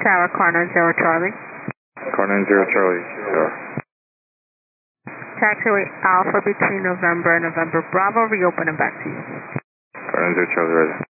Tower, car 90 Charlie. Car 90 Charlie, sure. Taxiway Alpha between November and November Bravo, reopen and back to you. Car 90 Charlie, ready.